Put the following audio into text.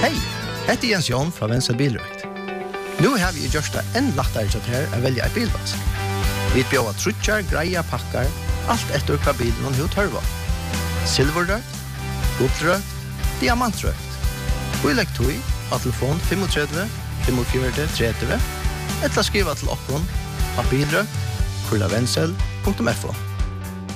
Hej, heter Jens Jon fra Venstre Bilrøkt. Nu har vi gjort det enn lettere til her å velge en bilvask. Vi bjør trutjar, greia, pakkar, alt etter hva bilen og tørva. Silverrøkt, guldrøkt, diamantrøkt. Og legg tog av telefon 35 45 30 eller skriva til okkon av bilrøkt.vensel.fo.